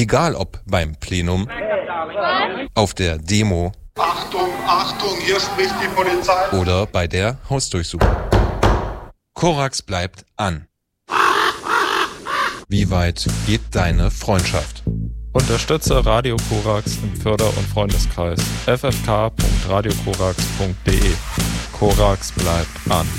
Egal ob beim Plenum, auf der Demo Achtung, Achtung, hier spricht die Polizei. oder bei der Hausdurchsuchung. Korax bleibt an. Wie weit geht deine Freundschaft? Unterstütze Radio Korax im Förder- und Freundeskreis ffk.radiokorax.de. Korax bleibt an.